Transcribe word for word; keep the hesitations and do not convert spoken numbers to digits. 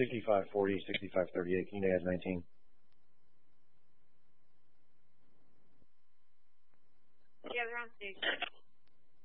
sixty-five forty, sixty-five thirty-eight. King Day has nineteen. Yeah, they're on stage.